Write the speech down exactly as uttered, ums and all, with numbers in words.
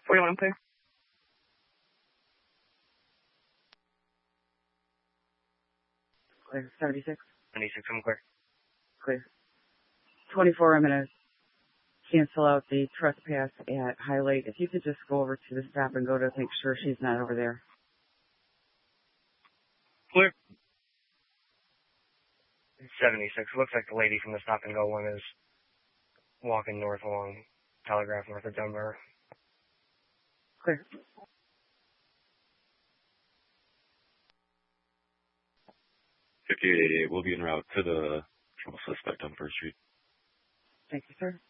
forty-one, clear. Clear. seventy-six. seventy-six, I'm clear. Clear. twenty-four, I'm going to cancel out the trespass at Highlight. If you could just go over to the stop and go to make sure she's not over there. Clear. seventy-six. Looks like the lady from the stop and go one is walking north along Telegraph north of Dunbar. Clear. fifty-eight eighty-eight, we'll be en route to the trouble suspect on First Street. Thank you, sir.